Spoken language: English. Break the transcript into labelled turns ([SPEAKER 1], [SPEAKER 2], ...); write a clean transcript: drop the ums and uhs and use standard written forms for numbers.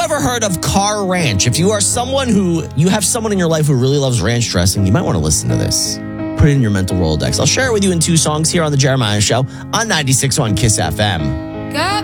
[SPEAKER 1] ever heard of Car Ranch? If you have someone in your life who really loves ranch dressing, you might want to listen to this. Put it in your mental Rolodex. I'll share it with you in 2 songs here on The Jeremiah Show on 96.1 KISS FM.